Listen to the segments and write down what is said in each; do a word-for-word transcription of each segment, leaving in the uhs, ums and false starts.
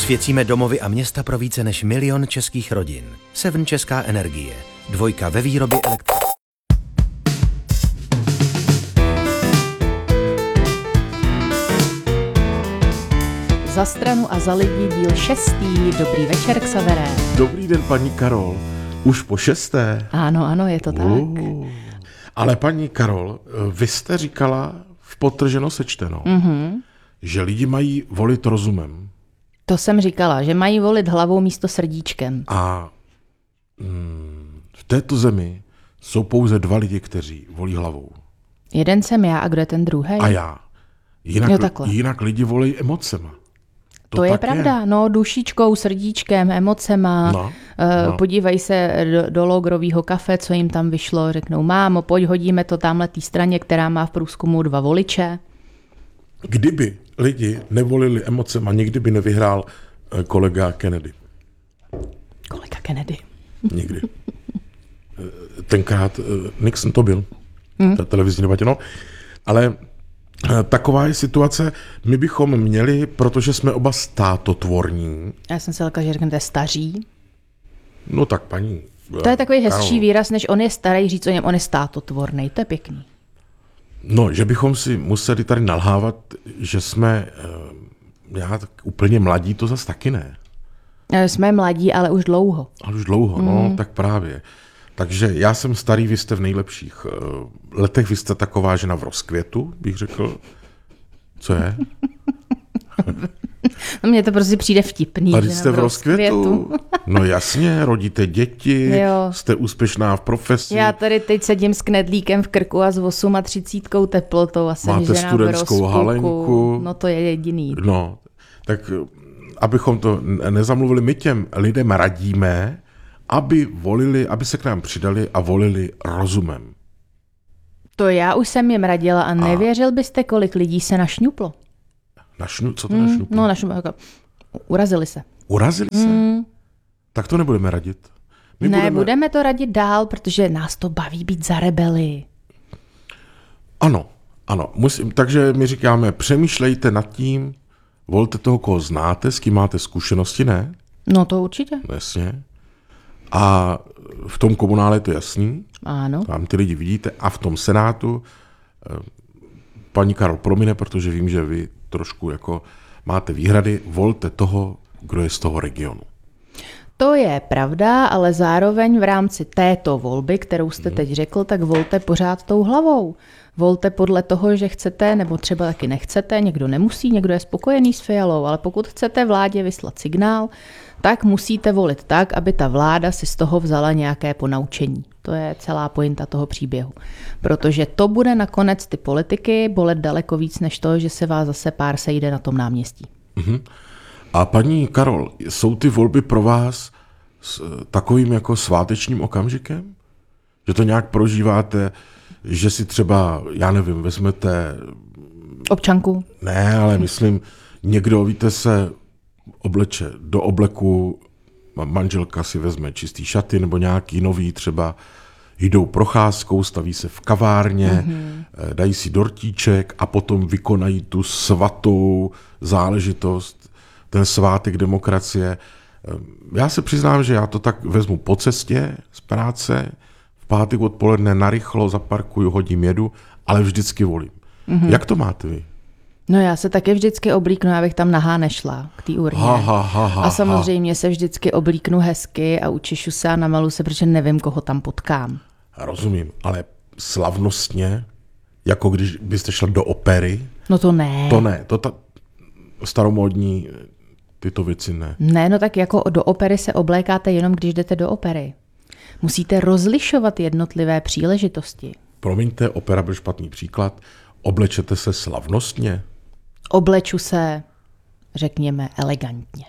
Osvěcíme domovy a města pro více než milion českých rodin. Seven Česká energie. Dvojka ve výrobě elektřiny. Za stranu a za lidi díl šestý. Dobrý večer, Xaveré. Dobrý den, paní Karol. Už po šesté? Ano, ano, je to tak. Uh, ale paní Karol, vy jste říkala v Podtrženo sečteno, mm-hmm. že lidi mají volit rozumem. To jsem říkala, že mají volit hlavou místo srdíčkem. A mm, v této zemi jsou pouze dva lidi, kteří volí hlavou. Jeden jsem já a kdo je ten druhý? A já. Jinak, jo, jinak lidi volí emocema. To, to je pravda, je. No dušičkou, srdíčkem, emocema. No, uh, no. Podívej se do, do Logrovýho kafe, co jim tam vyšlo, řeknou, mámo, pojď, hodíme to tamhle té straně, která má v průzkumu dva voliče. Kdyby lidi nevolili emocema, nikdy by nevyhrál kolega Kennedy. Kolega Kennedy. Nikdy. Tenkrát Nixon to byl, hmm. ta televizní debatě, no. Ale taková je situace, my bychom měli, protože jsme oba státotvorní. Já jsem si lekla, že řeknete staří. No tak paní. To je takový hezčí Karol. Výraz, než on je starý, říct o něm, on je státotvorný, to je pěkný. No, že bychom si museli tady nalhávat, že jsme uh, já, tak úplně mladí, to zas taky ne. Jsme mladí, ale už dlouho. Ale už dlouho, mm. no, tak právě. Takže já jsem starý, vy jste v nejlepších letech, vy jste taková žena v rozkvětu, bych řekl. Co je? Mně to prostě přijde vtipný. Tady jste v rozkvětu? No jasně, rodíte děti, jo. Jste úspěšná v profesi. Já tady teď sedím s knedlíkem v krku a s třicítkou teplotou a jsem máte žena studentskou v rozpuku. halenku. No to je jediný. No, tak abychom to nezamluvili, my těm lidem radíme, aby volili, aby se k nám přidali a volili rozumem. To já už jsem jim radila a nevěřil byste, kolik lidí se našňuplo. Našnu, co to mm, našňuplo? No, našňuplo, jako, urazili se. Urazili se? Mm. Tak to nebudeme radit. My ne, budeme... budeme to radit dál, protože nás to baví být za rebeli. Ano, ano. Musím, takže my říkáme, přemýšlejte nad tím, volte toho, koho znáte, s kým máte zkušenosti, ne? No to určitě. Jasně. A v tom komunále je to jasný. Ano. Tam ty lidi vidíte. A v tom senátu paní Karol promine, protože vím, že vy trošku jako máte výhrady. Volte toho, kdo je z toho regionu. To je pravda, ale zároveň v rámci této volby, kterou jste teď řekl, tak volte pořád tou hlavou. Volte podle toho, že chcete, nebo třeba taky nechcete, někdo nemusí, někdo je spokojený s Fialou, ale pokud chcete vládě vyslat signál, tak musíte volit tak, aby ta vláda si z toho vzala nějaké ponaučení. To je celá pointa toho příběhu. Protože to bude nakonec ty politiky bolet daleko víc, než to, že se vás zase pár sejde na tom náměstí. Uh-huh. A paní Karol, jsou ty volby pro vás s takovým jako svátečním okamžikem? Že to nějak prožíváte, že si třeba, já nevím, vezmete... Občanku? Ne, ale myslím, někdo, víte, se obleče do obleku, manželka si vezme čistý šaty nebo nějaký nový, třeba jdou procházkou, staví se v kavárně, mm-hmm. dají si dortíček a potom vykonají tu svatou záležitost, ten svátek demokracie. Já se přiznám, že já to tak vezmu po cestě z práce, v pátek odpoledne narychlo zaparkuju, hodím, jedu, ale vždycky volím. Mm-hmm. Jak to máte vy? No já se taky vždycky oblíknu, abych tam nahá nešla k té urně. Ha, ha, ha, ha, a samozřejmě se vždycky oblíknu hezky a učešu se a namalu se, protože nevím, koho tam potkám. Rozumím, ale slavnostně, jako když byste šla do opery? No to ne. To ne, to ta staromódní tyto věci ne. Ne, no tak jako do opery se oblékáte jenom, když jdete do opery. Musíte rozlišovat jednotlivé příležitosti. Promiňte, opera byl špatný příklad. Oblečete se slavnostně? Obleču se, řekněme, elegantně.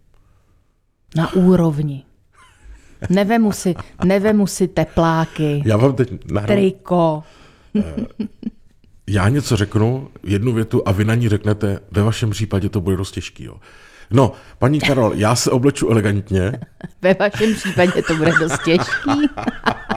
Na úrovni. Nevemu si, nevemu si tepláky, Já vám teď nahrám... triko. Já něco řeknu, jednu větu a vy na ní řeknete, ve vašem případě to bude dost těžký. Jo. No, paní Karol, já se obleču elegantně. Ve vašem případě to bude dost těžký.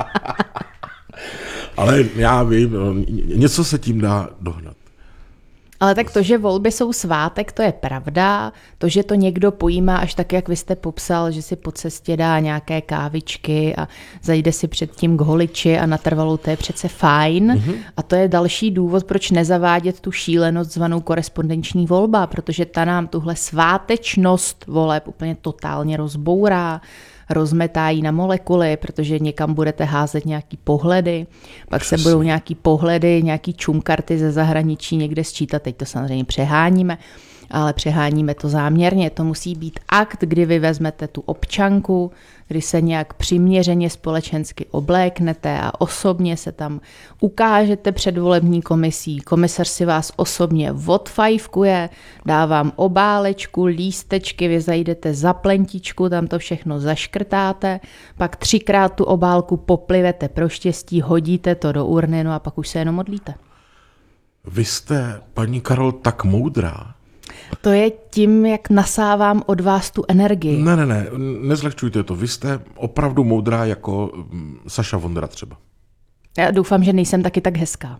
Ale já vím, něco se tím dá dohnat. Ale tak to, že volby jsou svátek, to je pravda. To, že to někdo pojímá až tak, jak vy jste popsal, že si po cestě dá nějaké kávičky a zajde si předtím k holiči a natrvalou, to je přece fajn. Mm-hmm. A to je další důvod, proč nezavádět tu šílenost zvanou korespondenční volba, protože ta nám tuhle svátečnost voleb úplně totálně rozbourá, rozmetá jí na molekuly, protože někam budete házet nějaký pohledy, pak Přesně. se budou nějaký pohledy, nějaký čumkarty ze zahraničí někde sčítat, teď to samozřejmě přeháníme, ale přeháníme to záměrně. To musí být akt, kdy vy vezmete tu občanku, kdy se nějak přiměřeně společensky obléknete a osobně se tam ukážete před volební komisí. Komisař si vás osobně odfajfkuje, dá vám obálečku, lístečky, vy zajdete za plentičku, tam to všechno zaškrtáte, pak třikrát tu obálku poplivete pro štěstí, hodíte to do urny, no a pak už se jenom modlíte. Vy jste, paní Karol, tak moudrá. To je tím, jak nasávám od vás tu energii. Ne, ne, ne, nezlehčujte to. Vy jste opravdu moudrá jako Saša Vondra třeba. Já doufám, že nejsem taky tak hezká.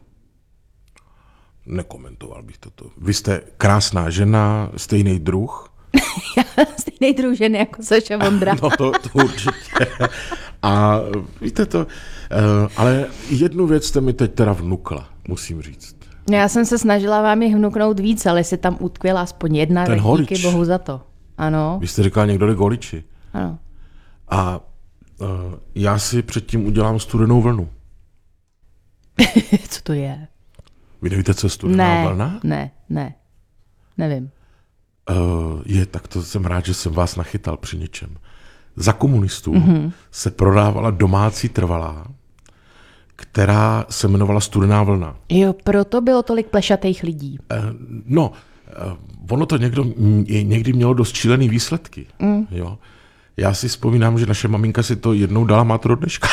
Nekomentoval bych toto. Vy jste krásná žena, stejný druh. Stejný druh ženy jako Saša Vondra. No to, to určitě. A víte to, ale jednu věc jste mi teď teda vnukla, musím říct. Já jsem se snažila vám ji vnuknout víc, ale si tam utkvěla aspoň jedna, Ten tak holič. díky bohu za to. Ano. Vy jste říkala někdo jde k holiči. Ano. A uh, já si předtím udělám studenou vlnu. Co to je? Vy nevíte, co je studená ne, vlna? Ne, ne, nevím. Uh, je, tak to jsem rád, že jsem vás nachytal při něčem. Za komunistů mm-hmm. se prodávala domácí trvalá, která se jmenovala studená vlna. Jo, proto bylo tolik plešatých lidí. Uh, no, uh, ono to někdo, někdy mělo dost šílený výsledky. Mm. Jo. Já si vzpomínám, že naše maminka si to jednou dala, má to do dneška.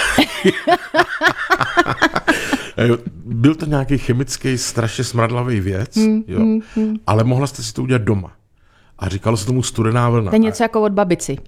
Byl to nějaký chemický, strašně smradlavý věc, mm, jo, mm, mm. ale mohla jste si to udělat doma. A říkalo se tomu studená vlna. To je něco jako od babici.